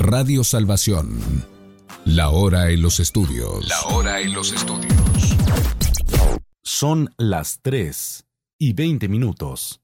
Radio Salvación. La hora en los estudios. La hora en los estudios. Son las 3:20.